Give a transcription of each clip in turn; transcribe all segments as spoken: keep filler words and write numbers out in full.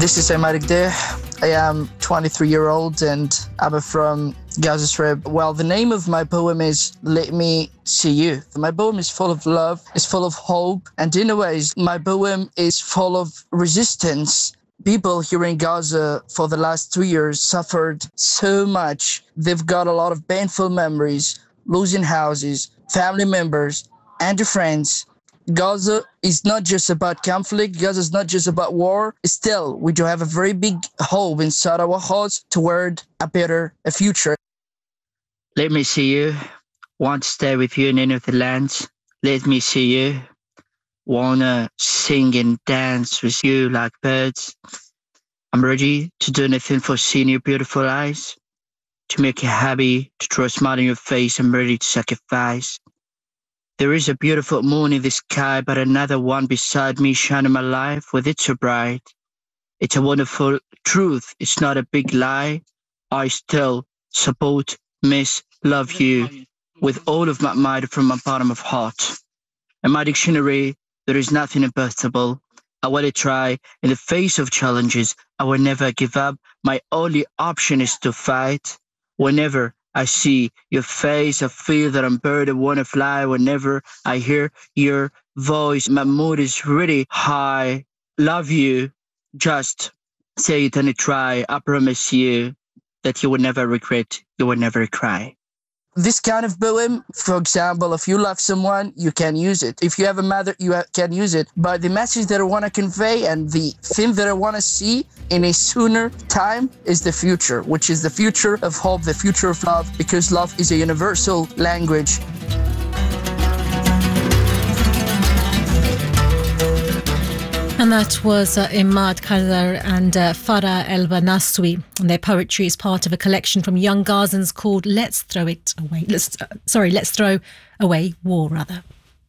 This is Aymeric Deh. I am twenty-three year old and I'm from Gaza Strip. Well, the name of my poem is Let Me See You. My poem is full of love, it's full of hope, and in a way, my poem is full of resistance. People here in Gaza for the last three years suffered so much. They've got a lot of painful memories, losing houses, family members, and friends. Gaza is not just about conflict. Gaza is not just about war. Still, we do have a very big hope inside our hearts toward a better a future. Let me see you. Want to stay with you in any of the lands. Let me see you. Wanna sing and dance with you like birds. I'm ready to do anything for seeing your beautiful eyes. To make you happy, to draw a smile on your face. I'm ready to sacrifice. There is a beautiful moon in the sky, but another one beside me shining my life with it so bright. It's a wonderful truth, it's not a big lie. I still support, miss, love you with all of my might from my bottom of heart. In my dictionary, there is nothing impossible. I want to try. In the face of challenges, I will never give up. My only option is to fight. Whenever I see your face, I feel that I'm bird and want to fly. Whenever I hear your voice, my mood is really high. Love you. Just say it and try. I promise you that you will never regret. You will never cry. This kind of poem, for example, if you love someone, you can use it. If you have a mother, you can use it. But the message that I want to convey and the thing that I want to see in a sooner time is the future, which is the future of hope, the future of love, because love is a universal language. And that was uh, Imad Kader and uh, Farah El-Banaswi. And their poetry is part of a collection from young Gazans called Let's Throw It Away. Let's, uh, sorry, Let's Throw Away War, rather.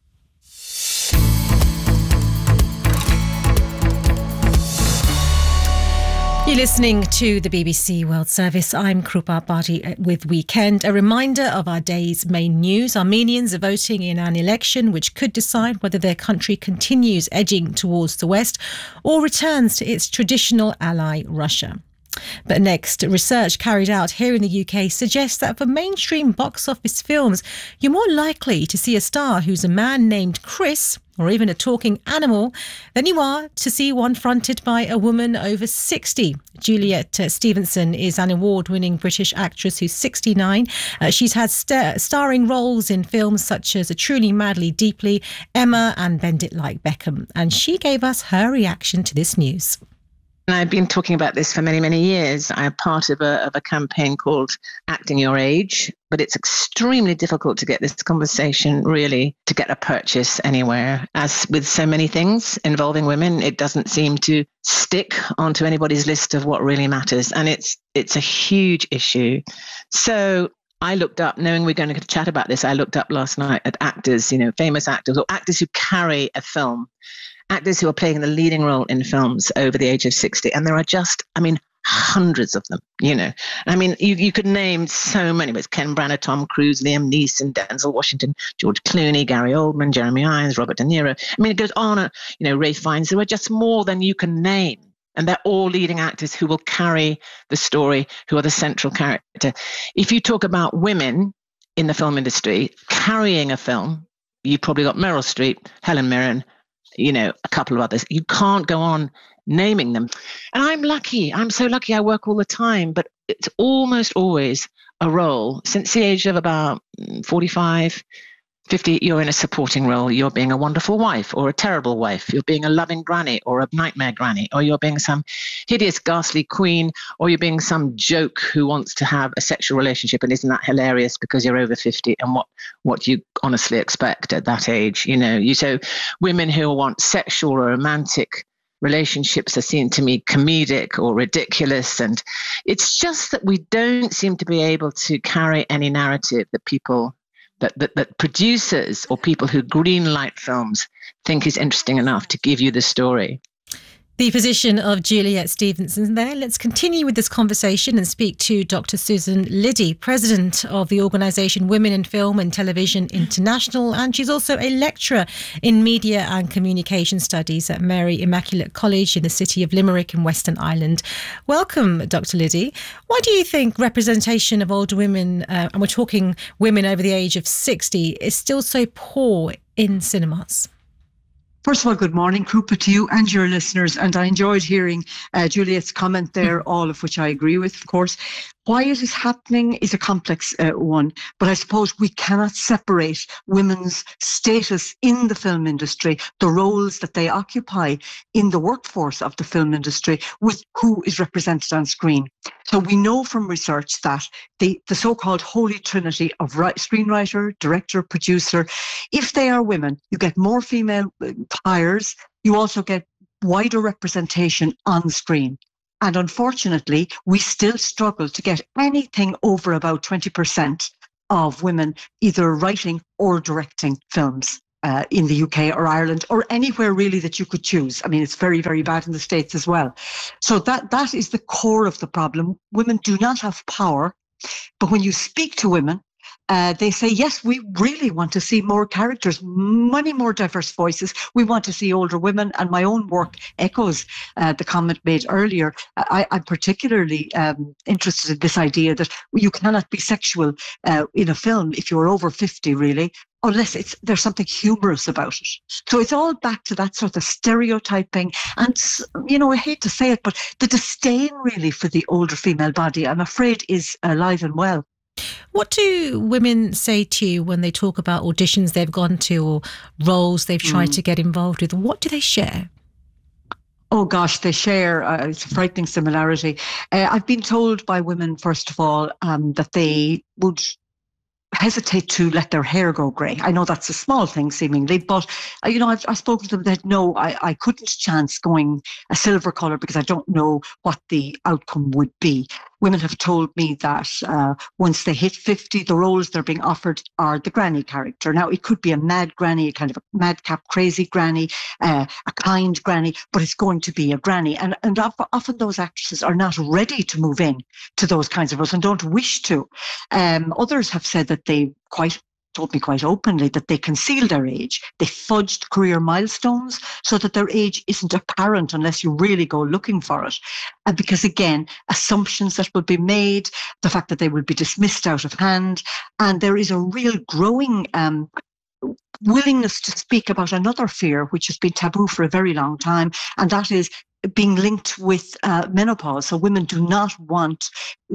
You're listening to the B B C World Service. I'm Krupa Bhatti with Weekend. A reminder of our day's main news. Armenians are voting in an election which could decide whether their country continues edging towards the West or returns to its traditional ally, Russia. But next, research carried out here in the U K suggests that for mainstream box office films, you're more likely to see a star who's a man named Chris or even a talking animal than you are to see one fronted by a woman over sixty. Juliet uh, Stevenson is an award-winning British actress who's sixty-nine. Uh, she's had st- starring roles in films such as A Truly Madly Deeply, Emma and Bend It Like Beckham. And she gave us her reaction to this news. And I've been talking about this for many, many years. I'm part of a, of a campaign called Acting Your Age, but it's extremely difficult to get this conversation really to get a purchase anywhere. As with so many things involving women, it doesn't seem to stick onto anybody's list of what really matters. And it's it's a huge issue. So I looked up, knowing we're going to chat about this, I looked up last night at actors, you know, famous actors or actors who carry a film. Actors who are playing the leading role in films over the age of sixty. And there are just, I mean, hundreds of them, you know. I mean, you, you could name so many. It's Ken Branagh, Tom Cruise, Liam Neeson, Denzel Washington, George Clooney, Gary Oldman, Jeremy Irons, Robert De Niro. I mean, it goes on, and, you know, Ralph Fiennes. There are just more than you can name. And they're all leading actors who will carry the story, who are the central character. If you talk about women in the film industry carrying a film, you've probably got Meryl Streep, Helen Mirren, you know, a couple of others. You can't go on naming them. And I'm lucky. I'm so lucky. I work all the time, but it's almost always a role. Since the age of about forty-five, fifty, you're in a supporting role. You're being a wonderful wife or a terrible wife. You're being a loving granny or a nightmare granny, or you're being some hideous, ghastly queen, or you're being some joke who wants to have a sexual relationship. And isn't that hilarious because you're over fifty and what, what you honestly expect at that age? You know, you so women who want sexual or romantic relationships are seen to me comedic or ridiculous. And it's just that we don't seem to be able to carry any narrative that people That, that that producers or people who greenlight films think is interesting enough to give you the story. The position of Juliet Stevenson there. Let's continue with this conversation and speak to Doctor Susan Liddy, President of the organisation Women in Film and Television International, and she's also a lecturer in Media and Communication Studies at Mary Immaculate College in the city of Limerick in Western Ireland. Welcome, Doctor Liddy. Why do you think representation of older women, uh, and we're talking women over the age of sixty, is still so poor in cinemas? First of all, good morning, Krupa, to you and your listeners. And I enjoyed hearing uh, Juliet's comment there, all of which I agree with, of course. Why it is happening is a complex uh, one, but I suppose we cannot separate women's status in the film industry, the roles that they occupy in the workforce of the film industry, with who is represented on screen. So we know from research that the, the so-called holy trinity of right, screenwriter, director, producer, if they are women, you get more female hires, you also get wider representation on screen. And unfortunately, we still struggle to get anything over about twenty percent of women either writing or directing films uh, in the U K or Ireland or anywhere really that you could choose. I mean, it's very, very bad in the States as well. So that that is the core of the problem. Women do not have power. But when you speak to women, Uh, they say, yes, we really want to see more characters, many more diverse voices. We want to see older women, and my own work echoes uh, the comment made earlier. I, I'm particularly um, interested in this idea that you cannot be sexual uh, in a film if you're over fifty, really, unless it's there's something humorous about it. So it's all back to that sort of stereotyping. And, you know, I hate to say it, but the disdain really for the older female body, I'm afraid, is alive and well. What do women say to you when they talk about auditions they've gone to or roles they've tried mm. to get involved with? What do they share? Oh, gosh, they share. Uh, it's a frightening similarity. Uh, I've been told by women, first of all, um, that they would hesitate to let their hair go grey. I know that's a small thing seemingly, but uh, you know, I've, I've spoken to them that no, I, I couldn't chance going a silver colour because I don't know what the outcome would be. Women have told me that uh, once they hit fifty, the roles they're being offered are the granny character. Now, it could be a mad granny, a kind of a madcap, crazy granny, uh, a kind granny, but it's going to be a granny. And, and often those actresses are not ready to move in to those kinds of roles and don't wish to. Um, others have said that they quite told me quite openly that they conceal their age. They fudged career milestones so that their age isn't apparent unless you really go looking for it. And because, again, assumptions that will be made, the fact that they will be dismissed out of hand, and there is a real growing um, willingness to speak about another fear, which has been taboo for a very long time, and that is being linked with uh, menopause. So women do not want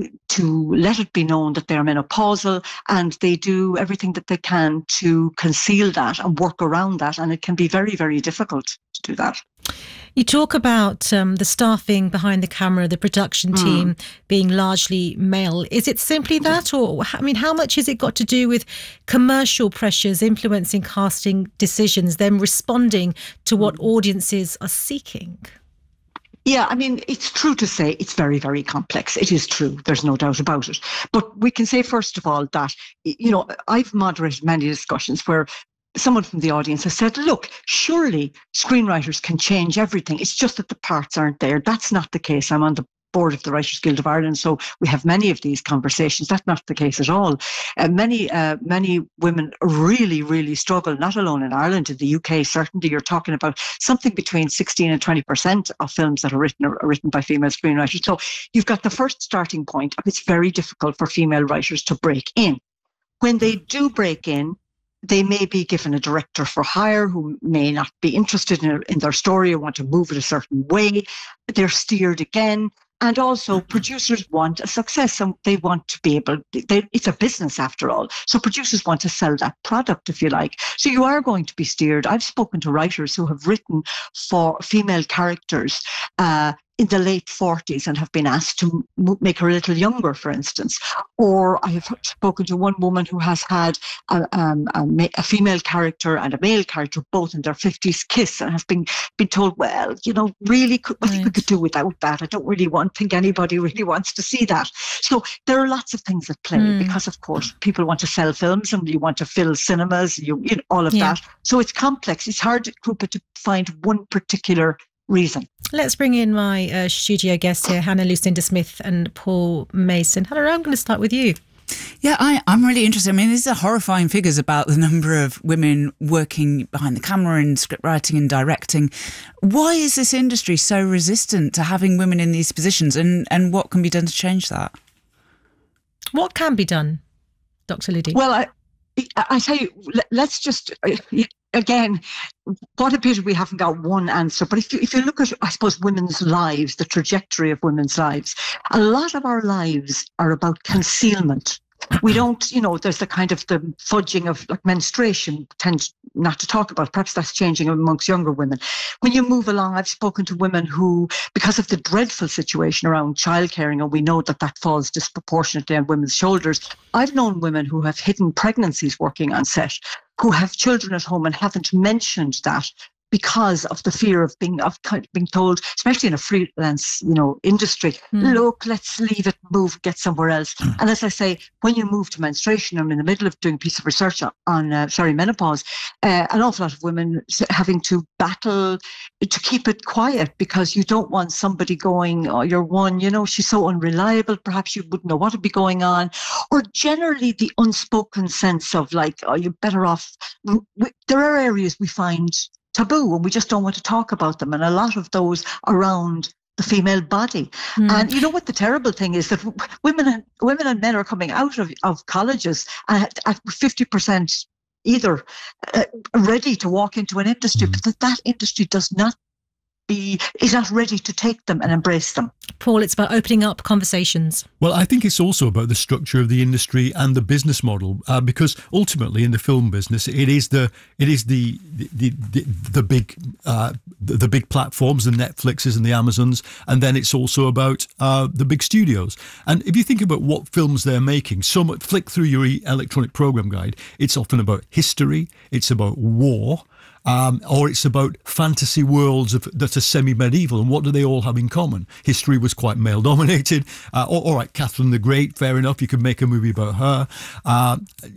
to let it be known that they're menopausal, and they do everything that they can to conceal that and work around that. And it can be very, very difficult to do that. You talk about um, the staffing behind the camera, the production team mm. being largely male. Is it simply that? Or, I mean, how much has it got to do with commercial pressures influencing casting decisions, them responding to what mm. audiences are seeking? Yeah, I mean, it's true to say it's very, very complex. It is true. There's no doubt about it. But we can say, first of all, that, you know, I've moderated many discussions where someone from the audience has said, look, surely screenwriters can change everything. It's just that the parts aren't there. That's not the case. I'm on the board of the Writers Guild of Ireland, so we have many of these conversations. That's not the case at all. Uh, many uh, many women really, really struggle, not alone in Ireland, in the U K, certainly. You're talking about something between sixteen and twenty percent of films that are written are written by female screenwriters. So you've got the first starting point. It's very difficult for female writers to break in. When they do break in, they may be given a director for hire who may not be interested in, in their story or want to move it a certain way. They're steered again. And also, producers want a success, and they want to be able, they, it's a business after all. So producers want to sell that product, if you like. So you are going to be steered. I've spoken to writers who have written for female characters uh, in the late forties and have been asked to m- make her a little younger, for instance. Or I have spoken to one woman who has had a, um, a, ma- a female character and a male character both in their fifties kiss, and has been, been told, well, you know, really, could, I think we could do without that. I don't really want, think anybody really wants to see that. So there are lots of things at play mm. because, of course, people want to sell films and you want to fill cinemas, you, you know, all of yeah. that. So it's complex. It's hard, Krupa, to find one particular reason. Let's bring in my uh, studio guests here, Hannah Lucinda Smith and Paul Mason. Hannah, I'm going to start with you. Yeah, I, I'm really interested. I mean, these are horrifying figures about the number of women working behind the camera in script writing and directing. Why is this industry so resistant to having women in these positions, and, and what can be done to change that? What can be done, Doctor Liddy? Well, I, I tell you, let's just, again, what a pity we haven't got one answer. But if you, if you look at, I suppose, women's lives, the trajectory of women's lives, a lot of our lives are about concealment. We don't, you know, there's the kind of the fudging of like menstruation, tend not to talk about. Perhaps that's changing amongst younger women. When you move along, I've spoken to women who, because of the dreadful situation around childcaring, and we know that that falls disproportionately on women's shoulders. I've known women who have hidden pregnancies working on set, who have children at home and haven't mentioned that because of the fear of being of being told, especially in a freelance, you know, industry, mm. look, let's leave it, move, get somewhere else. Mm. And as I say, when you move to menstruation, I'm in the middle of doing a piece of research on, on uh, sorry, menopause, uh, an awful lot of women having to battle to keep it quiet because you don't want somebody going, oh, you're one, you know, she's so unreliable, perhaps you wouldn't know what would be going on, or generally the unspoken sense of like, oh, you're better off. We, there are areas we find taboo and we just don't want to talk about them, and a lot of those around the female body. Mm. And you know what the terrible thing is, that women and women and men are coming out of, of colleges at, at fifty percent either uh, ready to walk into an industry, mm. but that, that industry does not be is not ready to take them and embrace them. Paul, it's about opening up conversations. Well, I think it's also about the structure of the industry and the business model, uh, because ultimately in the film business, it is the it is the the the, the big uh, the, the big platforms, the Netflixes and the Amazons, and then it's also about uh, the big studios. And if you think about what films they're making, so much, flick through your electronic program guide, it's often about history, it's about war. Um, or it's about fantasy worlds of, that are semi-medieval, and what do they all have in common? History was quite male-dominated. Uh, all, all right, Catherine the Great, fair enough, you could make a movie about her. Uh,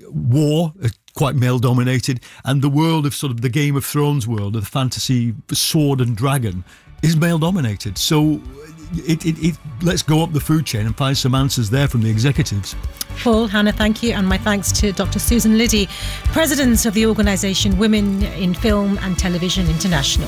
war, uh, quite male-dominated. And the world of sort of the Game of Thrones world, of the fantasy sword and dragon, is male-dominated. So it, it, it let's go up the food chain and find some answers there from the executives. Paul, Hannah, thank you. And my thanks to Doctor Susan Liddy, President of the organisation Women in Film and Television International.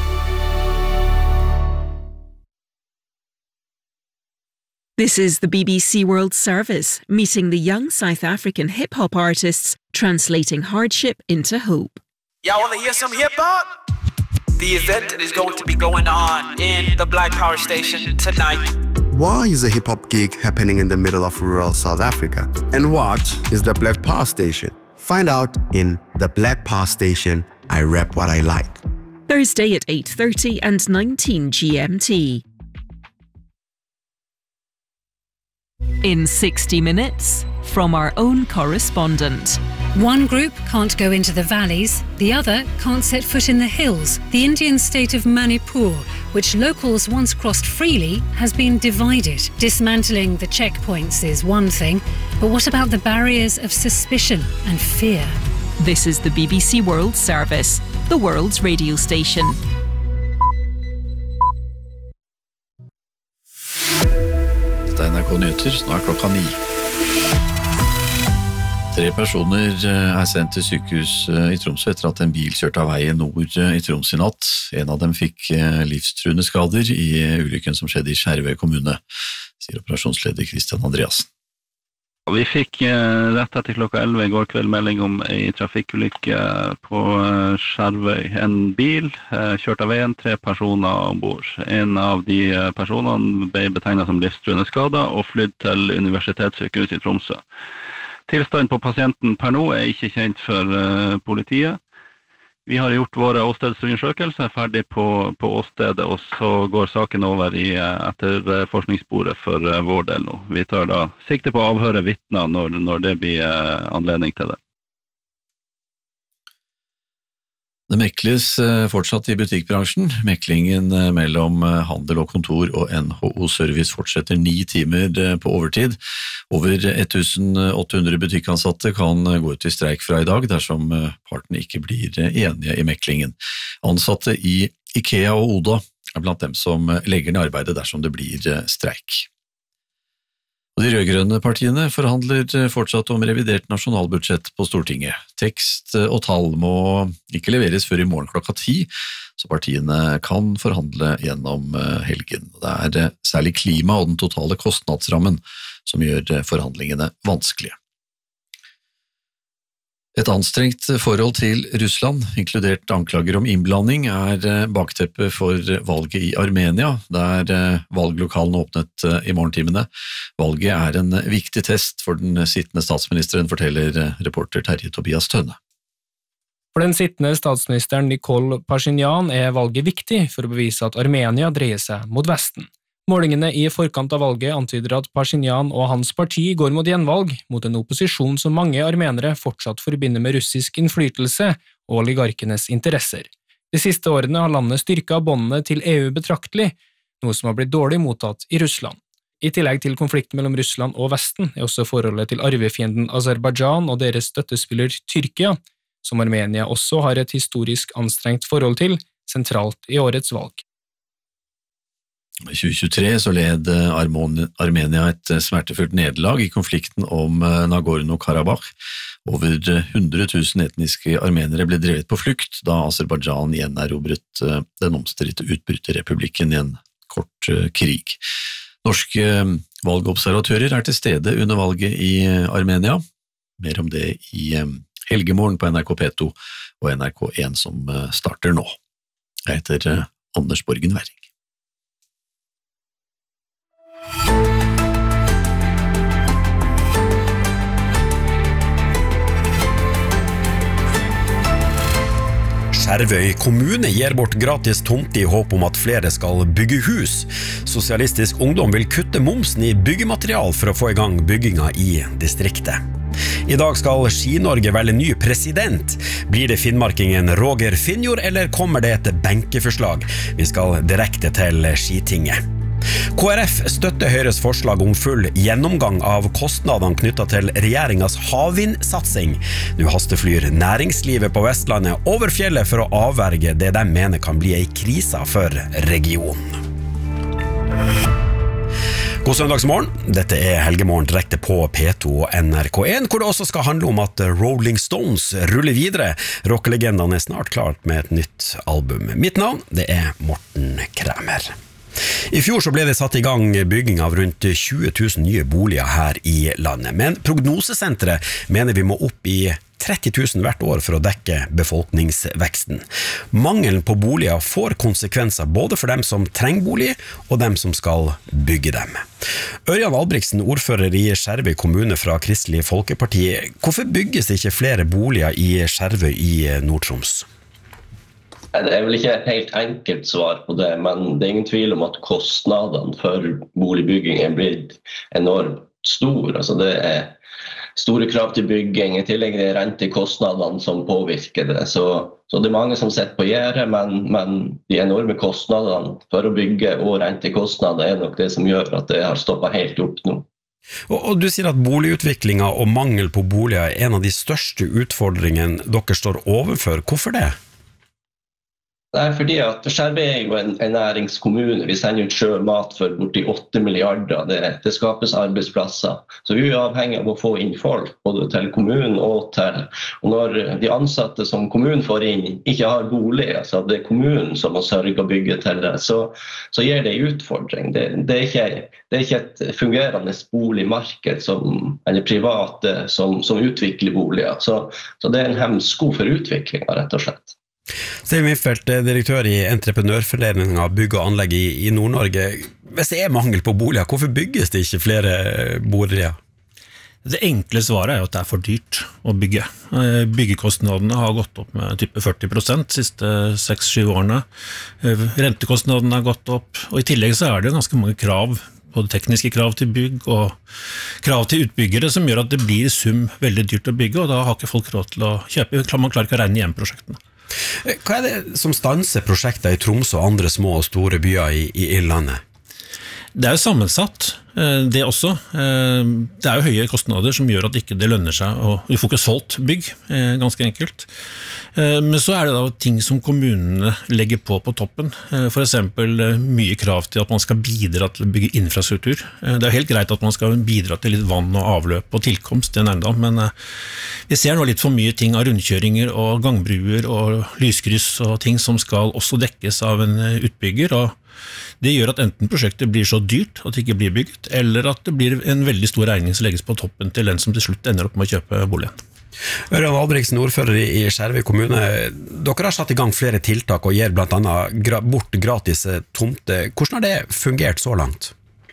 This is the B B C World Service, meeting the young South African hip-hop artists, translating hardship into hope. Y'all want to hear some hip-hop? The event is going to be going on in the Black Power Station tonight. Why is a hip-hop gig happening in the middle of rural South Africa? And what is the Black Power Station? Find out in the Black Power Station, I Rap What I Like. Thursday at eight thirty and nineteen G M T. In sixty minutes, from our own correspondent. One group can't go into the valleys, the other can't set foot in the hills. The Indian state of Manipur, which locals once crossed freely, has been divided. Dismantling the checkpoints is one thing, but what about the barriers of suspicion and fear? This is the B B C World Service, the world's radio station. Det er N R K Nyheter, snart klokka ni. Tre personer er sendt til sykehus i Tromsø etter at en bil kjørte av veien nord i Troms i natt. En av dem fikk livstruende skader i ulykken som skjedde i Skjervøy kommune, sier operasjonsleder Christian Andreasen. Vi fikk rett etter klokka elleve i går kveld melding om en trafikkulykke på Skjervøy. En bil kjørte av veien, tre personer ombord. En av de personene ble betegnet som livstruende skader og flydd til Universitetssykehuset i Tromsø. Tilstanden på pasienten per nå er ikke kjent for uh, politiet. Vi har gjort våre åstedsundersøkelser ferdig på, på åstedet, og så går saken over i uh, etterforskningssporet for uh, vår del nå. Vi tar da sikte på å avhøre vitner når, når det blir uh, anledning til det. Det mekles fortsatt i butikkbransjen. Meklingen mellom handel og kontor og N H O Service fortsetter ni timer på overtid. Over tusen åtte hundre butikkansatte kan gå ut i streik fra i dag dersom partene ikke blir enige i meklingen. Ansatte i IKEA og Oda er blant dem som legger ned arbeidet dersom det blir streik. Og de rødgrønne partiene forhandler fortsatt om revidert nasjonalbudsjett på Stortinget. Tekst og tall må ikke leveres før i morgen klokka ti, så partiene kan forhandle gjennom helgen. Det er særlig klima og den totale kostnadsrammen som gjør forhandlingene vanskelige. Et anstrengt forhold til Russland, inkludert anklager om innblanding, er bakteppet for valget i Armenia, der valglokalene åpnet i morgentimene. Valget er en viktig test for den sittende statsministeren, forteller reporter Terje Tobias Tønne. For den sittende statsministeren Nikol Pashinyan er valget viktig for å bevise at Armenia dreier seg mot Vesten. Målingene i forkant av valget antyder at Pashinyan og hans parti går mot gjenvalg, mot en opposisjon som mange armenere fortsatt forbinder med russisk innflytelse og oligarkenes interesser. De siste årene har landet styrket båndene til E U betraktelig, noe som har blitt dårlig mottatt i Russland. I tillegg til konflikten mellom Russland og Vesten er også forholdet til arvefienden Aserbajdsjan og deres støttespiller Tyrkia, som Armenia også har et historisk anstrengt forhold til, sentralt i årets valg. I tjue tjuetre så led Armenia et smertefullt nederlag i konflikten om Nagorno-Karabakh. Over hundre tusen etniske armenere ble drevet på flukt da Aserbajdsjan igjen erobret den omstridte utbryterrepublikken i en kort krig. Norske valgobservatører er til stede under valget i Armenia. Mer om det i Helgemorgen på N R K P to og N R K en som starter nå. Jeg heter Anders Borgen Werring. Skjervøy kommune gir bort gratis tomt i håp om at flere skal bygge hus. Sosialistisk ungdom vil kutte momsen i byggematerial for å få i gang bygginga i distriktet. I dag skal Ski-Norge velge ny president. Blir det finnmarkingen Roger Finnjord, eller kommer det et benkeforslag? Vi skal direkte til Skitinget. K R F støtter Høyres forslag om full gjennomgang av kostnadene knyttet til regjeringas havvindsatsing. Nå hasteflyr næringslivet på Vestlandet over fjellet for å avverge det de mener kan bli en krise for regionen. God søndagsmorgen, dette er Helgemorgen direkte på P to og N R K en, hvor det også skal handle om at Rolling Stones ruller videre. Rocklegendene er snart klart med et nytt album. Mitt navn, det er Morten Kræmer. I fjor så ble det satt i gang bygging av rundt tjue tusen nye boliger her i landet, men prognosesenteret mener vi må opp i tretti tusen hvert år for å dekke befolkningsveksten. Mangelen på boliger får konsekvenser både for dem som trenger bolig og dem som skal bygge dem. Ørjan Albrigtsen, ordfører i Skjervøy kommune fra Kristelig Folkeparti. Hvorfor bygges det ikke flere boliger i Skjervøy i Nord-Troms? Det er vel ikke et helt enkelt svar på det, men det er ingen tvil om at kostnadene for boligbygging er blitt enormt store. Altså det er store krav til bygging, i tillegg er rentekostnadene som påvirker det. Så, så det er mange som sitter på gjerdet, men, men de enorme kostnadene for å bygge og rentekostnader er nok det som gjør at det har stoppet helt opp nå. Og, og du sier at boligutviklingen og mangel på boliger er en av de største utfordringene dere står overfor. Hvorfor det? Det er fordi at Skjervøy er jo en, en næringskommune. Vi sender ut selv mat for borti åtte milliarder. Det, det skapes arbeidsplasser. Så vi er avhengig av å få inn folk, både til kommunen og til. Og når de ansatte som kommunen får inn ikke har bolig, altså det er kommunen som må sørge å bygge til det, så, så gir det en utfordring. Det, det, er ikke, det er ikke et fungerende boligmarked som, eller private som, som utvikler boliger. Så, så det er en hemsko for utviklingen, rett og slett. Steven Wiffelt, direktør i Entreprenørforeningen av bygg og anlegg i, i Nord-Norge. Hvis det er mangel på boliger, hvorfor bygges det ikke flere boliger? Det enkle svaret er jo at det er for dyrt å bygge. Byggekostnadene har gått opp med type førti prosent de siste seks til syv årene. Rentekostnadene har gått opp, og i tillegg så er det ganske mange krav, både tekniske krav til bygg og krav til utbyggere, som gjør at det blir i sum veldig dyrt å bygge, og da har ikke folk råd til å kjøpe. Man klarer ikke å regne igjen prosjektene. Hva er det som stanser prosjekter i Troms og andre små og store byer i, i landet? Det er jo sammensatt. det også. Det er jo høye kostnader som gjør at ikke det lønner seg, og vi får ikke solgt bygg, ganske enkelt. Men så er det da ting som kommunene legger på på toppen, for eksempel mye krav til at man skal bidra til å bygge infrastruktur. Det er helt greit at man skal bidra til litt vann og avløp og tilkomst til en eiendom, men vi ser nå litt for mye ting av rundkjøringer og gangbruer og lyskryss og ting som skal også dekkes av en utbygger, og det gjør at enten prosjektet blir så dyrt at det ikke blir bygget, eller at det blir en veldig stor regning som legges på toppen til den som til slutt ender opp med å kjøpe boligen. Ørjan Albrigtsen, ordfører i Skjervøy kommune. Dere har satt i gang flere tiltak og gir blant annet bort gratis tomte. Hvordan har det fungert så langt?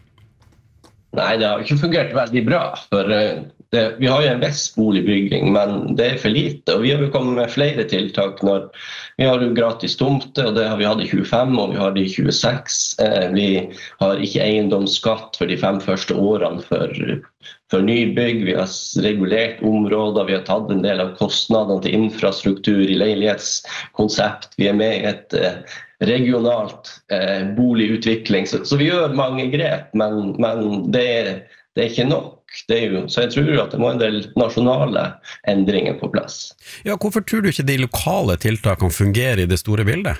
Nei, det har ikke fungert veldig bra, for det, vi har jo en viss boligbygging, men det er for lite, og vi har jo kommet med flere tiltak når vi har jo gratis tomte, og det har vi hatt i tjuefem, og vi har det i tjueseks. Vi har ikke eiendomsskatt for de fem første årene for, for nybygg, vi har regulert områder, vi har tatt en del av kostnadene til infrastruktur i leilighetskonsept, vi er med i et regionalt eh, boligutvikling, så, så vi gjør mange grep, men, men det, det er ikke nok. Det er jo, så jeg tror at det må en del nasjonale endringer på plass. Ja, hvorfor tror du ikke de lokale tiltakene fungerer i det store bildet?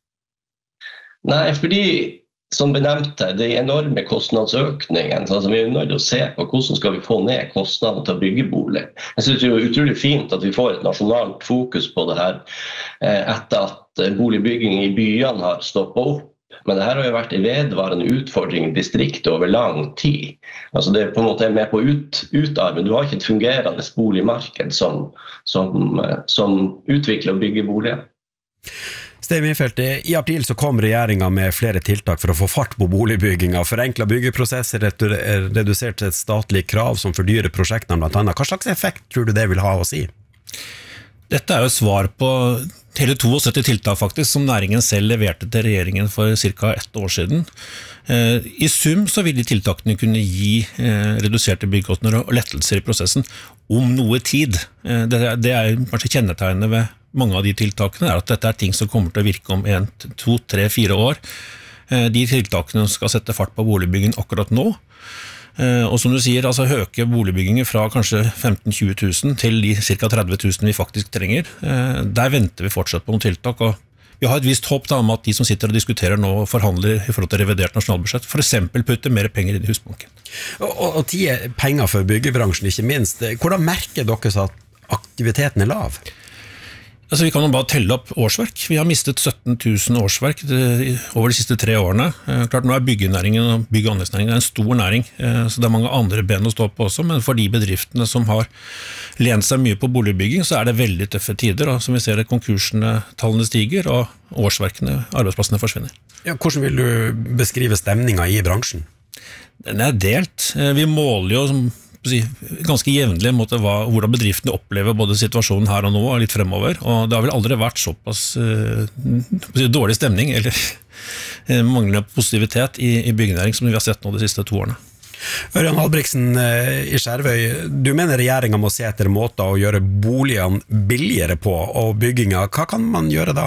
Nei, fordi som benevnte, det er enorme kostnadsøkningen, så altså, vi er nødt til å se på hvordan skal vi få ned kostnadene til å bygge bolig. Jeg synes det er utrolig fint at vi får et nasjonalt fokus på det her, etter at boligbygging i byene har stoppet opp. Men det her har jo vært en vedvarende utfordring i distriktet over lang tid. Altså det er på en måte med på ut, utarmen. Du har ikke et fungerende boligmarked som, som, som utvikler og bygger boliger. Stein Winfeldt, i april så kom regjeringen med flere tiltak for å få fart på boligbygginga, forenklet byggeprosesser, redusert et statlig krav som fordyrer prosjektene blant annet. Hva slags effekt tror du det vil ha å si? Dette er jo svar på hele syttito tiltak faktisk, som næringen selv leverte til regjeringen for ca. ett år siden. I sum så vil de tiltakene kunne gi reduserte byggekostnader og lettelser i prosessen om noe tid. Det er kanskje kjennetegnet ved mange av de tiltakene, er at dette er ting som kommer til å virke om en, to, tre, fire år. De tiltakene skal sette fart på boligbyggingen akkurat nå. Og som du sier, altså øke boligbyggingen fra kanskje femten til tjue tusen til de ca. tretti tusen vi faktisk trenger. Der venter vi fortsatt på noen tiltak, og vi har et visst håp da, om at de som sitter og diskuterer nå og forhandler i forhold til revidert nasjonalbudsjett, for eksempel putte mer penger inn i Husbanken. Og, og, og ti penger for byggebransjen, ikke minst. Hvordan merker dere at aktiviteten er lav? Altså, vi kan jo bare telle opp årsverk. Vi har mistet sytten tusen årsverk over de siste tre årene. Klart, nå er byggenæringen og bygg- og anleggsnæringen en stor næring, så det er mange andre ben å stå på også, men for de bedriftene som har lent seg mye på boligbygging, så er det veldig tøffe tider. Og som vi ser, konkursene, tallene stiger, og årsverkene, arbeidsplassene forsvinner. Ja, hvordan vil du beskrive stemningen i bransjen? Den er delt. Vi måler jo som ganske jevnlig mot hva, hvordan bedriftene opplever både situasjonen her og nå og litt fremover, og det har vel aldri vært såpass uh, dårlig stemning eller uh, manglende positivitet i, i byggenæring som vi har sett nå de siste to årene. Ørjan Albrigtsen i Skjervøy, du mener regjeringen må se etter måter å gjøre boligene billigere på og bygginga. Hva kan man gjøre da?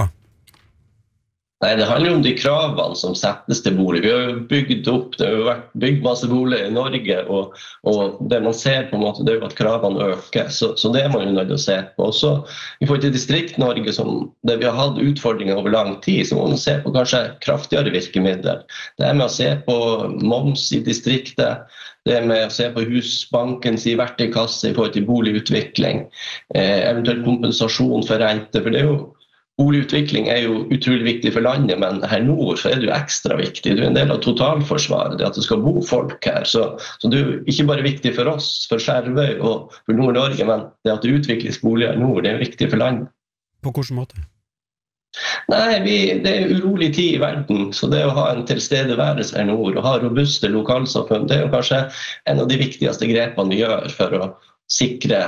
Nei, det handler om de kravene som settes til bolig. Vi har jo bygd opp, det har jo vært bygd masse boliger i Norge, og, og det man ser på en måte, det er jo at kravene øker, så, så det er man jo nødt til å se på. Også i forhold til distrikt-Norge, som det vi har hatt utfordringer over lang tid, så må man se på kanskje kraftigere virkemidler. Det er med å se på moms i distriktet, det er med å se på Husbankens i verktøykasse i forhold til boligutvikling, eh, eventuelt kompensasjon for rente, for det er jo boligutvikling er jo utrolig viktig for landet, men her nord så er det jo ekstra viktig. Det er en del av totalforsvaret, det at det skal bo folk her. Så, så det er jo ikke bare viktig for oss, for Skjervøy og for Nord-Norge, men det at det utvikles boliger i nord, det er viktig for landet. På hvilken måte? Nei, vi, det er urolig tid i verden, så det å ha en tilstedeværelse her nord, og ha robuste lokalsamfunn, det er jo kanskje en av de viktigste grepene vi gjør for å sikre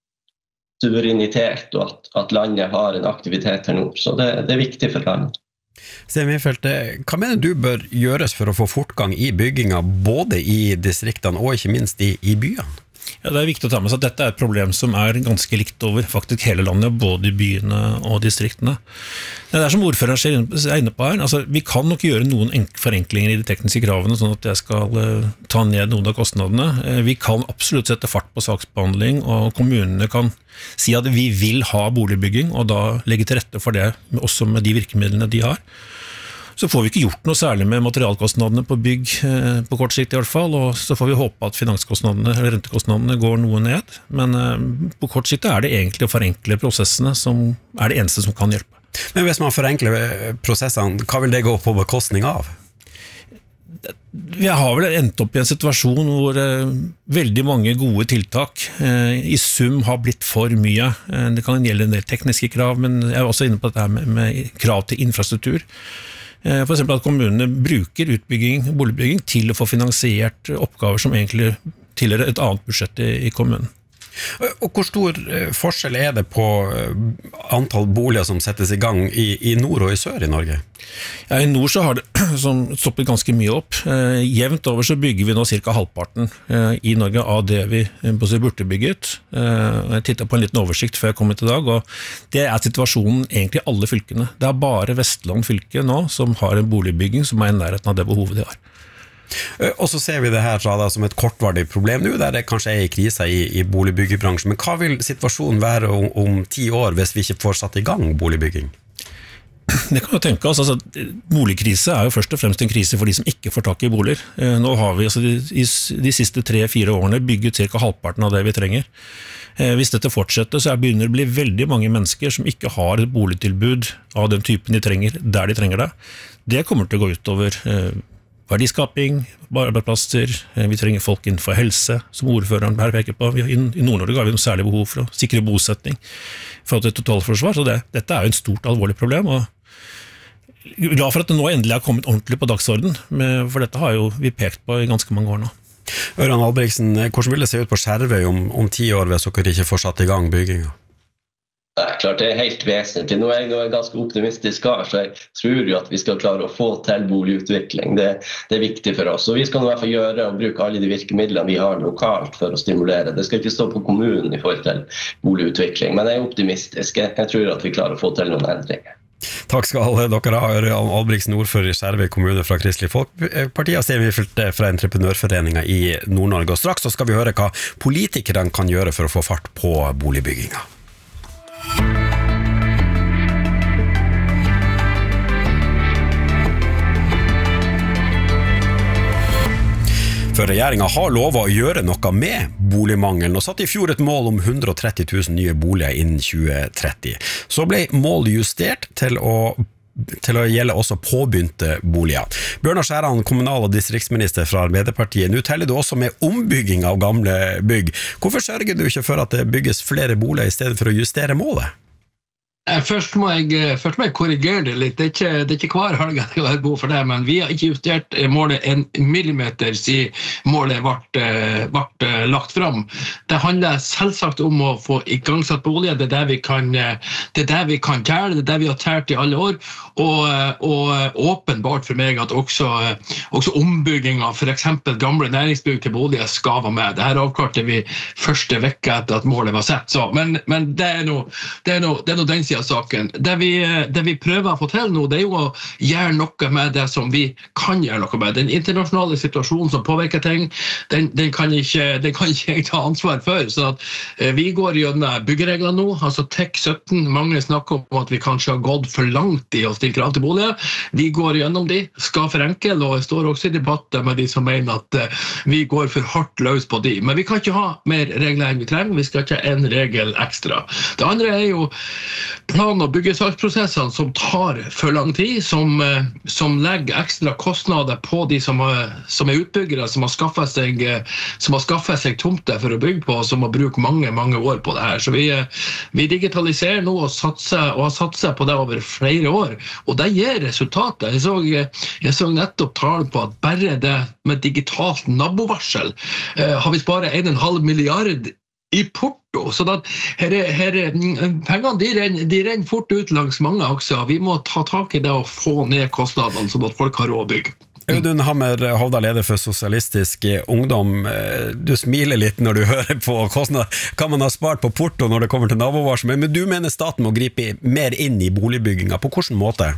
suverenitet og at, at landet har en aktivitet her nå. Så det, det er viktig for landet. Stein Winfeldt, hva mener du bør gjøres for å få fortgang i bygginga både i distriktene og ikke minst i, i byene? Ja, det er viktig å ta med seg at dette er et problem som er ganske likt over faktisk hele landet, både i byene og distriktene. Det er som ordføreren er inne på her, altså, vi kan nok gjøre noen forenklinger i de tekniske kravene, sånn at jeg skal uh, ta ned noen av kostnadene. Uh, vi kan absolutt sette fart på saksbehandling, og kommunene kan si at vi vil ha boligbygging, og da legge til rette for det, også med de virkemidlene de har. Så får vi ikke gjort noe særlig med materialkostnadene på bygg, eh, på kort sikt i hvert fall, og så får vi håpe at finanskostnadene, eller rentekostnadene går noe ned. Men eh, på kort sikt er det egentlig å forenkle prosessene som er det eneste som kan hjelpe. Men hvis man forenkler prosessene, hva vil det gå på bekostning av? Vi har vel endt opp i en situasjon hvor eh, veldig mange gode tiltak eh, i sum har blitt for mye. Eh, det kan gjelde en del tekniske krav, men jeg er også inne på dette her med, med krav til infrastruktur. For eksempel at kommunene bruker utbygging, boligbygging til å få finansiert oppgaver som egentlig tilhører et annet budsjett i, i kommunen. Og hvor stor forskjell er det på antall boliger som settes i gang i, i nord og i sør i Norge? Ja, I nord så har det som stoppet ganske mye opp. Eh, jevnt over så bygger vi nå cirka halvparten eh, i Norge av det vi eh, burde bygget. Eh, jeg tittet på en liten oversikt før jeg kom hit i dag, og det er situasjonen egentlig i alle fylkene. Det er bare Vestland fylke nå som har en boligbygging som er i nærheten av det behovet de har. Og så ser vi det her da, som et kortvardig problem nå, der det kanskje er i krise i, i boligbyggebransjen. Men hva vil situasjonen være om, om ti år hvis vi ikke får satt i gang boligbygging? Det kan jo tenke oss, altså, boligkrise er jo først og fremst en krise for de som ikke får tak i boliger. Nå har vi altså, de, de siste tre-fire årene bygget cirka halvparten av det vi trenger. Hvis dette fortsetter, så begynner det å bli veldig mange mennesker som ikke har et boligtilbud av den typen de trenger, der de trenger det. Det kommer til å gå utover verdiskaping, arbeidsplasser, vi trenger folk innenfor helse, som ordføreren her peker på. I Nord-Norge har vi noe særlig behov for å sikre bosetning for et totalforsvar, så det, dette er jo et stort, alvorlig problem, og glad for at det nå endelig har kommet ordentlig på dagsorden, for dette har jo vi pekt på i ganske mange år nå. Ørjan Albrigtsen, hvordan vil det se ut på Skjervøy om, om ti år hvis dere ikke får satt i gang bygginga? Det er klart det er helt vesentlig. Nå er jeg en ganske optimistisk kar, så jeg tror jo at vi skal klare å få til boligutvikling. Det, det er viktig for oss. Og vi skal nå i hvert fall gjøre og bruke alle de virkemidlene vi har lokalt for å stimulere. Det skal ikke stå på kommunen i forhold til boligutvikling, men jeg er optimistisk. Jeg tror at vi klarer å få til noen endringer. Takk skal dere ha, Ørjan Albrigtsen, ordfører i Skjervøy kommune fra Kristelig Folkeparti, og Stein Wifelt fra Entreprenørforeningen i Nord-Norge. Og straks så skal vi høre hva politikerne kan gjøre for å få fart på boligbygginga. For regjeringen har lovet å gjøre noe med boligmangelen, og satt i fjor et mål om hundre og tretti tusen nye boliger innen tjue tretti. Så ble målet justert til å, til å gjelde også påbegynte boliger. Bjørnar Skjæran, kommunal- og distriktsminister fra Arbeiderpartiet, nå teller du også med ombygging av gamle bygg. Hvorfor sørger du ikke for at det bygges flere boliger i stedet for å justere målet? Først må, jeg, først må jeg korrigere det litt. Det er ikke, det er ikke hver helg at jeg har behov for det, men vi har ikke justert målet en millimeter siden målet ble, ble lagt fram. Det handler selvsagt om å få igangsatt boliger. Det er det vi kan, det er det vi kan tære, det er det vi har tært i alle år. Og, og åpenbart for meg at også, også ombygging av for eksempel gamle næringsbygg til boliger skal være med. Det her avklarte vi første vekka etter at målet var sett. Så, men, men det er noe, det er noe, det er noe den siden av saken. Det vi, det vi prøver å få til nå, det er jo å gjøre noe med det som vi kan gjøre noe med. Den internasjonale situasjonen som påvirker ting, den, den kan ikke, den kan ikke jeg ta ansvar for. Så at, eh, vi går gjennom byggereglene nå, altså T E C sytten, mange snakker om at vi kanskje har gått for langt i å stille krav til boliger. Vi går gjennom de, skal forenkle, og jeg står også i debatter med de som mener at eh, vi går for hardt løs på de. Men vi kan ikke ha mer regler enn vi trenger, vi skal ikke ha en regel ekstra. Det andre er jo plan- og byggesaksprosessene som tar for lang tid, som, som legger ekstra kostnader på de som er, som er utbyggere, som har skaffet seg, som har skaffet seg tomter for å bygge på, som har brukt mange, mange år på det her. Så vi, vi digitaliserer nå og, satser, og har satset på det over flere år, og det gir resultater. Jeg så, jeg så nettopp tall på at bare det med digitalt nabovarsel eh, har vi sparet en og en halv milliard i porto, så da, her, her, pengene de renner, de renner fort ut langs mange akser. Vi må ta tak i det og få ned kostnadene, sånn at folk har råd å bygge. Audun Hammer Hovda, leder for Sosialistisk Ungdom. Du smiler litt når du hører på kostnader. Kan man ha spart på porto når det kommer til nabovarsel? Men du mener staten må gripe mer inn i boligbygginga. På hvilken måte?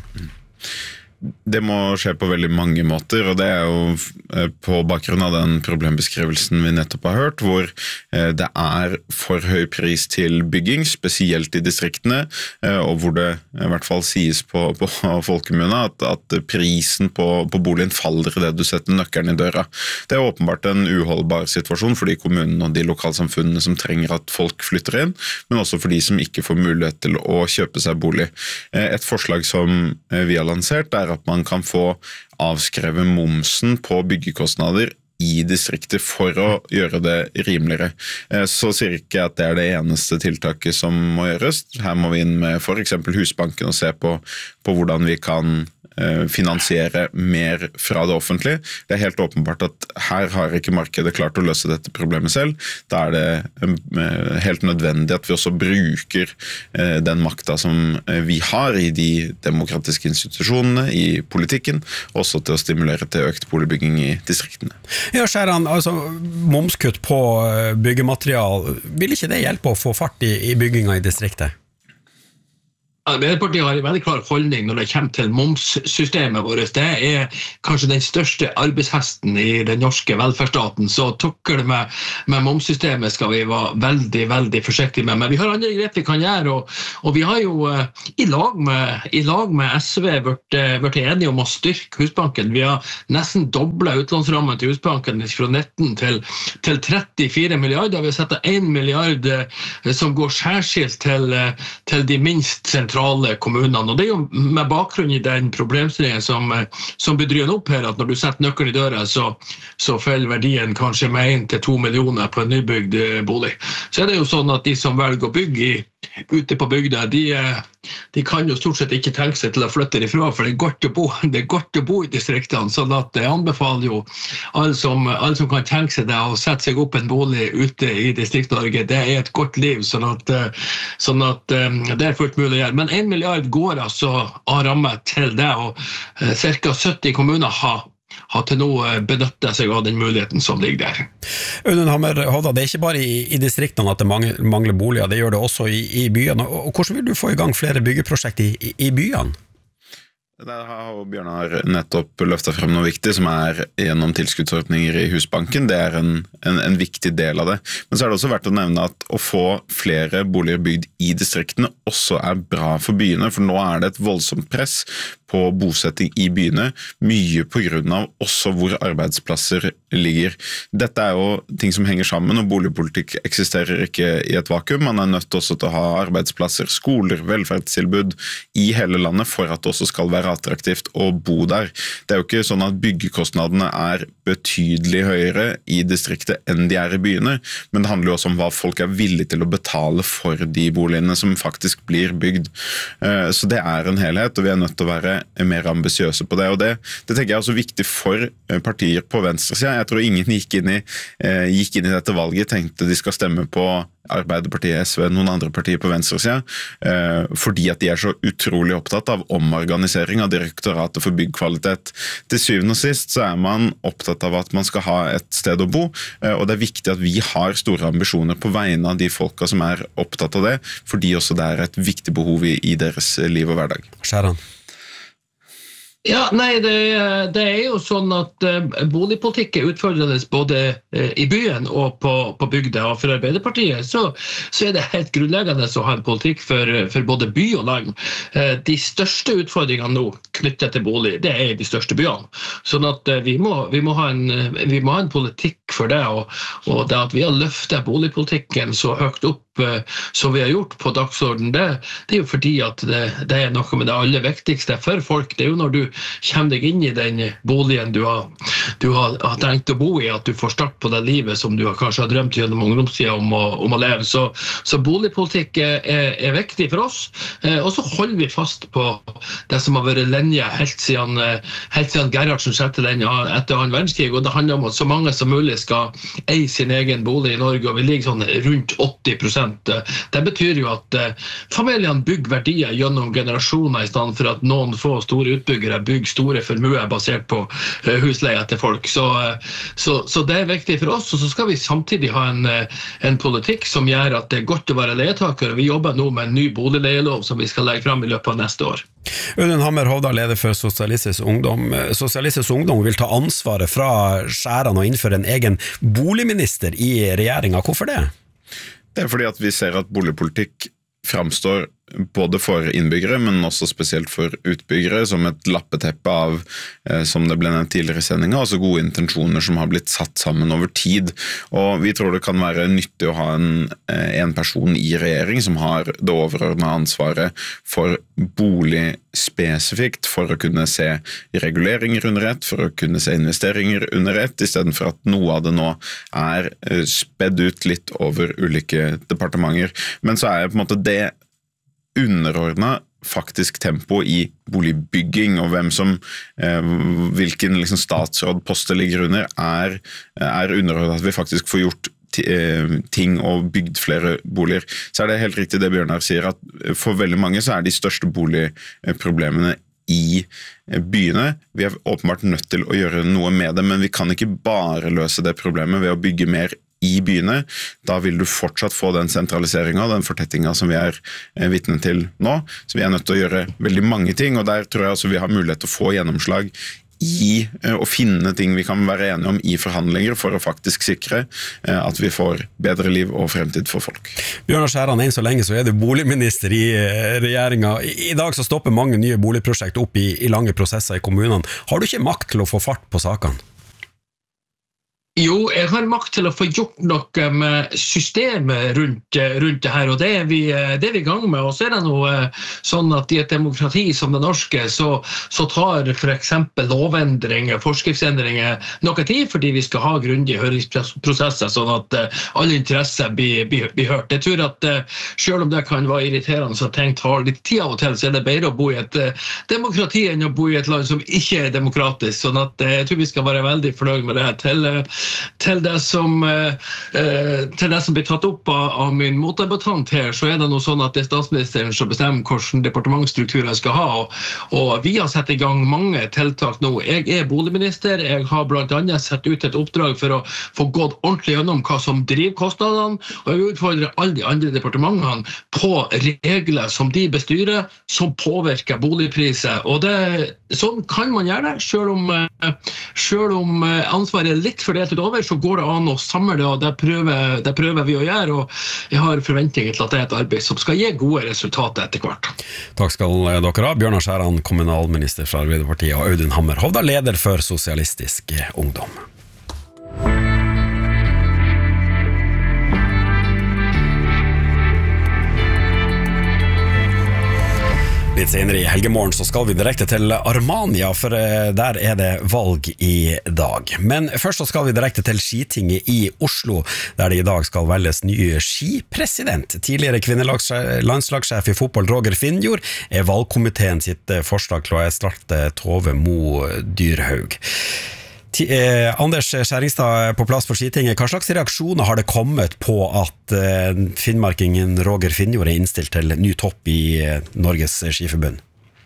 Det må skje på veldig mange måter, og det er jo på bakgrunn av den problembeskrivelsen vi nettopp har hørt, hvor det er for høy pris til bygging, spesielt i distriktene, og hvor det i hvert fall sies på, på folkemunne at, at prisen på, på boligen faller i det du setter nøkkelen i døra. Det er åpenbart en uholdbar situasjon for de kommunene og de lokalsamfunnene som trenger at folk flytter inn, men også for de som ikke får mulighet til å kjøpe seg bolig. Et forslag som vi har lansert er at man kan få avskrevet momsen på byggekostnader i distriktet for å gjøre det rimeligere. Så sier ikke at det er det eneste tiltaket som må gjøres. Her må vi inn med for eksempel Husbanken og se på, på hvordan vi kan finansiere mer fra det offentlige. Det er helt åpenbart at her har ikke markedet klart å løse dette problemet selv. Da er det helt nødvendig at vi også bruker den makta som vi har i de demokratiske institusjonene, i politikken, også til å stimulere til økt boligbygging i distriktene. Ja, Skjæran, altså momskutt på byggematerial, vil ikke det hjelpe å få fart i, i bygginga i distriktet? Arbeiderpartiet har en veldig klar holdning når det kommer til momssystemet vårt. Det er kanskje den største arbeidshesten i den norske velferdsstaten, så tukkel med, med momssystemet skal vi være veldig, veldig forsiktige med. Men vi har andre grep vi kan gjøre, og, og vi har jo uh, i, lag med, i lag med S V vært, uh, vært enige om å styrke Husbanken. Vi har nesten doblet utlånsrammen til Husbanken fra nitten til, til trettifire milliarder. Vi har sett en milliard uh, som går særskilt til, uh, til de minst sentrale kommunene, og det er jo med bakgrunn i den problemstillingen som, som bedryr opp her, at når du setter nøkkelen i døra, så, så følger verdien kanskje med en til to millioner på en nybygd bolig. Så er det jo sånn at de som velger å bygge i ute på bygda, de, de kan jo stort sett ikke tenke seg til å flytte ifra, for det er godt å bo, det er godt å bo i distriktene, sånn at jeg anbefaler jo alle som, alle som kan tenke seg det å sette seg opp en bolig ute i Distrikt-Norge. Det er et godt liv, sånn at, sånn at det er fullt mulig å gjøre. Men en milliard går altså av ramme til det, og cirka sytti kommuner har har til nå benyttet seg av den muligheten som ligger der. Audun Hammer Hovda, det er ikke bare i, i distriktene at det mangler boliger, det gjør det også i, i byene. Og hvordan vil du få i gang flere byggeprosjekt i, i, i byene? Der har Bjørnar nettopp løftet frem noe viktig, som er gjennom tilskuddsordninger i Husbanken. Det er en, en, en viktig del av det. Men så er det også verdt å nevne at å få flere boliger bygd i distriktene også er bra for byene, for nå er det et voldsomt press på bosetting i byene, mye på grunn av også hvor arbeidsplasser ligger. Dette er jo ting som henger sammen, og boligpolitikk eksisterer ikke i et vakuum. Man er nødt også til å ha arbeidsplasser, skoler, velferdstilbud i hele landet for at det også skal være attraktivt å bo der. Det er jo ikke sånn at byggekostnadene er betydelig høyere i distriktet enn de er i byene, men det handler jo også om hva folk er villige til å betale for de boligene som faktisk blir bygd. Så det er en helhet, og vi er nødt til å være mer ambisiøse på det, og det, det tenker jeg er også viktig for partier på venstresiden. Jeg tror ingen gikk inn i, eh, gikk inn i dette valget, tenkte de skal stemme på Arbeiderpartiet, S V, noen andre partier på venstresiden, eh, fordi at de er så utrolig opptatt av omorganisering av Direktoratet for byggkvalitet. Til syvende og sist så er man opptatt av at man skal ha et sted å bo, eh, og det er viktig at vi har store ambisjoner på vegne av de folka som er opptatt av det, fordi også det er et viktig behov i, i deres liv og hverdag. Skjæran. Ja, nei, det, det er jo sånn at uh, boligpolitikk er utfordrende både uh, i byen og på, på bygda, og for Arbeiderpartiet så, så er det helt grunnleggende å ha en politikk for, for både by og land. Uh, de største utfordringene nå knyttet til bolig, det er i de største byene. Sånn at uh, vi, må, vi, må ha en, vi må ha en politikk for det, og, og det at vi har løftet boligpolitikken så høyt opp som vi har gjort på dagsorden, det, det er jo fordi at det, det er noe med det aller viktigste for folk. Det er jo når du kommer deg inn i den boligen du har, du har, har tenkt å bo i, at du får start på det livet som du har, kanskje har drømt gjennom ungdomstiden om å, om å leve. Så, så boligpolitikk er, er viktig for oss, eh, og så holder vi fast på det som har vært linje helt siden, helt siden Gerhardsen satte den etter annen verdenskrig, og det handler om at så mange som mulig skal skal eie sin egen bolig i Norge, og vi ligger sånn rundt åtti prosent. Det betyr jo at familiene bygger verdier gjennom generasjoner i stedet for at noen få store utbyggere bygger store formuer basert på husleie til folk. Så, så, så det er viktig for oss, og så skal vi samtidig ha en, en politikk som gjør at det er godt å være leietaker. Vi jobber nå med en ny boligleielov som vi skal legge frem i løpet av neste år. Audun Hammer Hovda, leder for Sosialistisk Ungdom. Sosialistisk Ungdom vil ta ansvaret fra skjærene og innføre en egen boligminister i regjeringen. Hvorfor det? Det er fordi at vi ser at boligpolitikk framstår både for innbyggere, men også spesielt for utbyggere, som et lappeteppe av, eh, som det ble nevnt tidligere i sendingen, altså gode intensjoner som har blitt satt sammen over tid. Og vi tror det kan være nyttig å ha en, eh, en person i regjering som har det overordnede ansvaret for bolig spesifikt, for å kunne se reguleringer under ett, for å kunne se investeringer under ett, i stedet for at noe av det nå er eh, spedd ut litt over ulike departementer. Men så er på en måte det underordnet faktisk tempo i boligbygging, og hvem som, eh, hvilken liksom statsrådposter ligger under, er, er underordnet at vi faktisk får gjort ting og bygd flere boliger. Så er det helt riktig det Bjørnar sier, at for veldig mange så er de største boligproblemene i byene. Vi er åpenbart nødt til å gjøre noe med det, men vi kan ikke bare løse det problemet ved å bygge mer i byene. Da vil du fortsatt få den sentraliseringen, den fortettingen som vi er vitne til nå. Så vi er nødt til å gjøre veldig mange ting, og der tror jeg også vi har mulighet til å få gjennomslag i å finne ting vi kan være enige om i forhandlinger for å faktisk sikre at vi får bedre liv og fremtid for folk. Bjørnar Skjæran, enn så lenge så er du boligminister i regjeringen. I dag så stopper mange nye boligprosjekt opp i, i lange prosesser i kommunene. Har du ikke makt til å få fart på sakene? Jo, jeg har makt til å få gjort noe med systemet rundt, rundt det her, og det er, vi, det er vi i gang med. Og så er det noe sånn at i et demokrati som det norske, så, så tar for eksempel lovendringer, forskriftsendringer noe tid, fordi vi skal ha grundige høringsprosesser, sånn at alle interesser blir, blir, blir hørt. Jeg tror at selv om det kan være irriterende, så ting tar litt tid av og til, så er det bedre å bo i et demokrati enn å bo i et land som ikke er demokratisk. Sånn at jeg tror vi skal være veldig fornøyd med det til Til det, som, til det som blir tatt opp av, av min motdebattant her, så er det noe sånn at det er statsministeren som bestemmer hvordan departementsstrukturer skal ha, og, og vi har sett i gang mange tiltak nå. Jeg er boligminister, jeg har blant annet sett ut et oppdrag for å få gått ordentlig gjennom hva som driver kostnadene, og jeg utfordrer alle de andre departementene på regler som de bestyrer, som påvirker boligpriser, og det, sånn kan man gjøre det, selv om, selv om ansvaret er litt fordelt over, så går det an å samle det, og det prøver, det prøver vi å gjøre, og jeg har forventninger til at det er et arbeid som skal gi gode resultater etter hvert. Takk skal dere ha. Bjørnar Skjæran, kommunalminister fra Arbeiderpartiet, og Audun Hammer Hovda, leder for Sosialistisk Ungdom. Litt senere i helgemorgen så skal vi direkte til Armania, for der er det valg i dag. Men først så skal vi direkte til Skitinget i Oslo, der det i dag skal velges ny skipresident. Tidligere kvinnelandslagssjef i fotball Roger Finnjord er valgkomiteen sitt forslag til å erstatte Tove Mo Dyrhaug. Eh, Anders Skjæringstad på plass på Skitinget. Hva slags reaksjoner har det kommet på at eh, finnmarkingen Roger Finnjord er innstilt til ny topp i eh, Norges Skiforbund?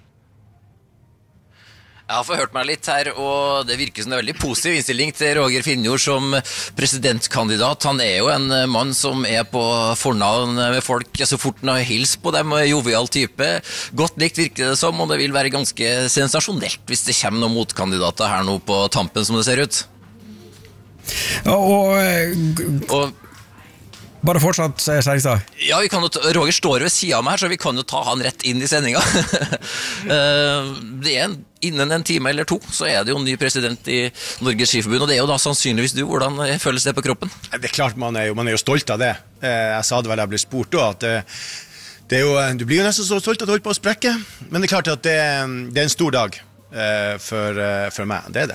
Jeg har forhørt meg litt her, og det virker som en veldig positiv innstilling til Roger Finnjord som presidentkandidat. Han er jo en mann som er på fornavn med folk, så fort han har hils på dem, jovial type. Godt likt virker det som, og det vil være ganske sensasjonelt hvis det kommer noen motkandidater her nå på tampen som det ser ut. Ja, og... og Bare fortsatt, Skjæringstad. Ja, vi kan jo ta, Roger står ved siden av meg her, så vi kan jo ta han rett inn i sendingen. Det er en, innen en time eller to, så er det jo en ny president i Norges Skiforbund, og det er jo da sannsynligvis du. Hvordan føles det på kroppen? Det er klart, man er jo, man er jo stolt av det. Jeg sa det vel, jeg ble spurt da, at det, det er jo, du blir jo nesten så stolt at du holder på å sprekke, men det er klart at det, det er en stor dag for, for meg, det er det.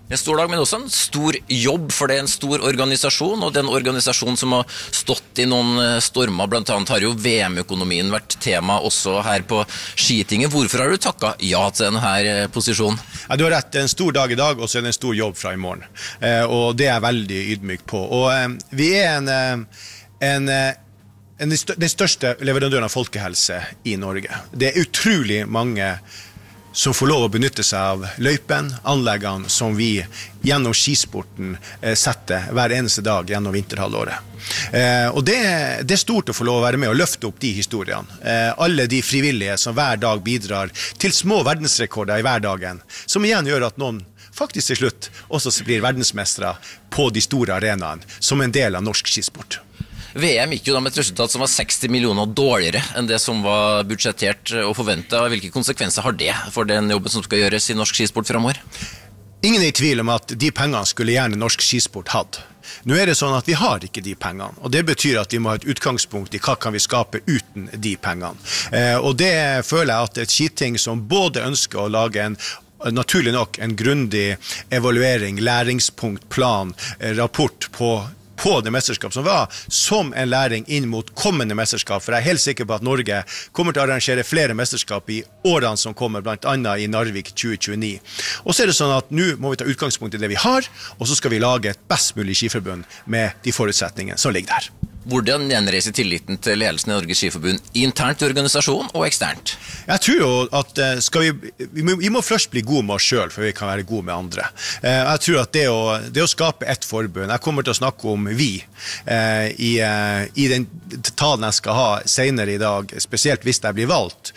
En stor dag, men også en stor jobb, for det er en stor organisasjon, og den organisasjonen som har stått i noen stormer, blant annet har jo V M-økonomien vært tema også her på Skitinget. Hvorfor har du takket ja til denne posisjonen? Ja, du har rett, det er en stor dag i dag, og så er det en stor jobb fra i morgen. Eh, og det er jeg veldig ydmyk på. Og eh, vi er en, en, en, den største leverandøren av folkehelse i Norge. Det er utrolig mange som får lov å benytte seg av løypen, anleggene som vi gjennom skisporten eh, setter hver eneste dag gjennom vinterhalvåret. Eh, og det, det er stort å få lov å være med og løfte opp de historiene. Eh, alle de frivillige som hver dag bidrar til små verdensrekorder i hverdagen, som igjen gjør at noen faktisk til slutt også blir verdensmestere på de store arenaene som en del av norsk skisport. V M gikk jo da med et resultat som var seksti millioner dårligere enn det som var budsjettert og forventet. Hvilke konsekvenser har det for den jobben som skal gjøres i norsk skisport fremover? Ingen er i tvil om at de pengene skulle gjerne norsk skisport hatt. Nå er det sånn at vi har ikke de pengene, og det betyr at vi må ha et utgangspunkt i hva kan vi skape uten de pengene. Eh, og det føler jeg at et skiting som både ønsker å lage en naturlig nok en grundig evaluering, læringspunkt, plan, rapport på på det mesterskap som var, som en læring inn mot kommende mesterskap, for jeg er helt sikker på at Norge kommer til å arrangere flere mesterskap i årene som kommer, blant annet i Narvik tjue tjueni. Og så er det sånn at nå må vi ta utgangspunkt i det vi har, og så skal vi lage et best mulig skiforbund med de forutsetningene som ligger der. Hvordan gjenreiser tilliten til ledelsen i Norges Skiforbund internt i organisasjonen og eksternt? Jeg tror jo at skal vi, vi, må, vi må først bli gode med oss selv før vi kan være gode med andre. Jeg tror at det å, det å skape et forbund, jeg kommer til å snakke om vi i, i den talen jeg skal ha senere i dag, spesielt hvis jeg blir valgt.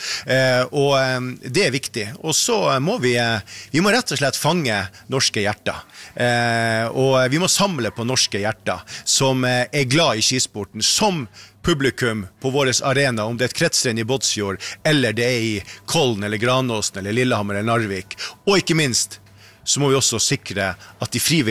Og det er viktig. Og så må vi, vi må rett og slett fange norske hjerter. Og vi må samle på norske hjerter som er glad i skisport, som publikum på vår arena, om det er et kretsrenn i Båtsfjord, eller det er i Kollen, eller Granåsen, eller Lillehammer, eller Narvik. Og ikke minst, så må vi også sikre at de frivillige